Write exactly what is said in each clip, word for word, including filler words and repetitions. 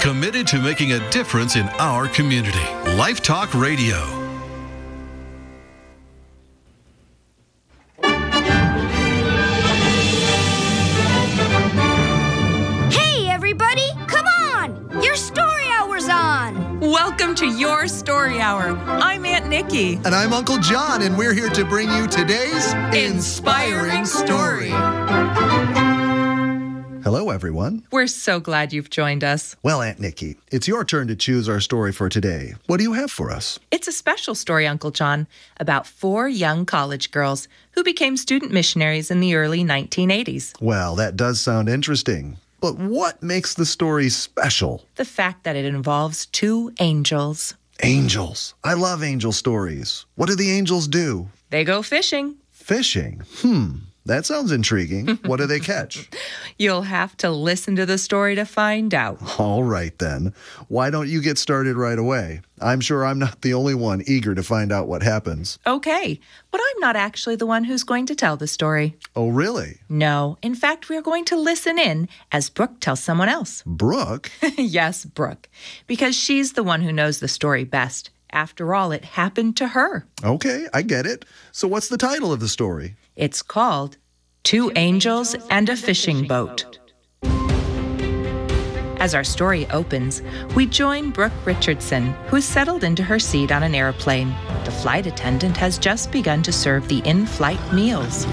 Committed to making a difference in our community. Life Talk Radio. Hey, everybody! Come on! Your story hour's on! Welcome to Your Story Hour. I'm Aunt Nikki. And I'm Uncle John, and we're here to bring you today's Inspiring, Inspiring Story. Story. Hello, everyone. We're so glad you've joined us. Well, Aunt Nikki, it's your turn to choose our story for today. What do you have for us? It's a special story, Uncle John, about four young college girls who became student missionaries in the early nineteen eighties. Well, that does sound interesting. But what makes the story special? The fact that it involves two angels. Angels. I love angel stories. What do the angels do? They go fishing. Fishing. Hmm. That sounds intriguing. What do they catch? You'll have to listen to the story to find out. All right, then. Why don't you get started right away? I'm sure I'm not the only one eager to find out what happens. Okay, but I'm not actually the one who's going to tell the story. Oh, really? No, in fact, we're going to listen in as Brooke tells someone else. Brooke? Yes, Brooke, because she's the one who knows the story best. After all, it happened to her. Okay, I get it. So what's the title of the story? It's called Two Angels and a Fishing Boat. As our story opens, we join Brooke Richardson, who's settled into her seat on an airplane. The flight attendant has just begun to serve the in-flight meals.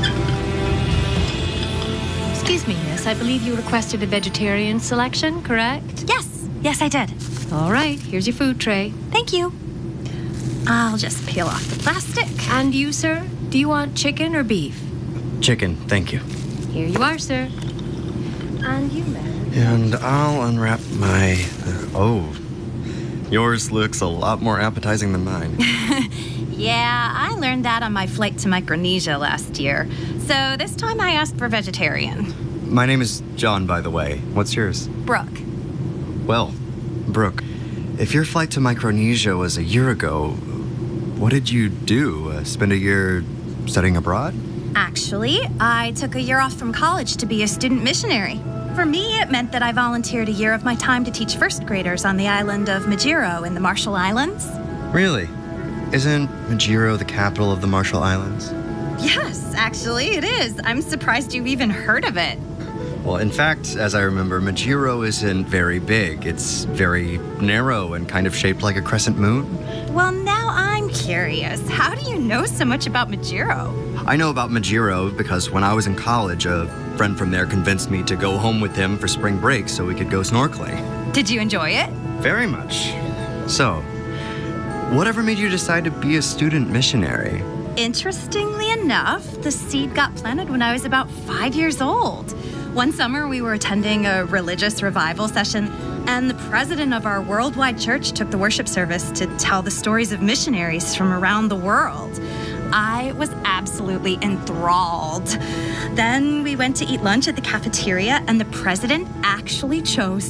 Excuse me, miss. I believe you requested a vegetarian selection, correct? Yes, yes, I did. All right, here's your food tray. Thank you. I'll just peel off the plastic. And you, sir? Do you want chicken or beef? Chicken, thank you. Here you are, sir. And you, ma'am. And I'll unwrap my... Uh, oh, yours looks a lot more appetizing than mine. Yeah, I learned that on my flight to Micronesia last year. So this time I asked for vegetarian. My name is John, by the way. What's yours? Brooke. Well, Brooke, if your flight to Micronesia was a year ago, what did you do? Uh, spend a year studying abroad? Actually, I took a year off from college to be a student missionary. For me, it meant that I volunteered a year of my time to teach first graders on the island of Majuro in the Marshall Islands. Really? Isn't Majuro the capital of the Marshall Islands? Yes, actually, it is. I'm surprised you've even heard of it. Well, in fact, as I remember, Majuro isn't very big. It's very narrow and kind of shaped like a crescent moon. Well, now I'm curious. How do you know so much about Majuro? I know about Majuro because when I was in college, a friend from there convinced me to go home with him for spring break so we could go snorkeling. Did you enjoy it? Very much. So, whatever made you decide to be a student missionary? Interestingly enough, the seed got planted when I was about five years old. One summer, we were attending a religious revival session, and the president of our worldwide church took the worship service to tell the stories of missionaries from around the world. I was absolutely enthralled. Then we went to eat lunch at the cafeteria, and the president actually chose